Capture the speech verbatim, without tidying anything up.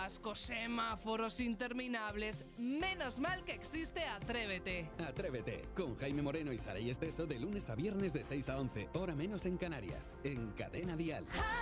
atascos, semáforos interminables. Menos mal que existe Atrévete. Atrévete, con Jaime Moreno y Saray Esteso de lunes a viernes de seis a once, hora menos en Canarias, en Cadena Dial.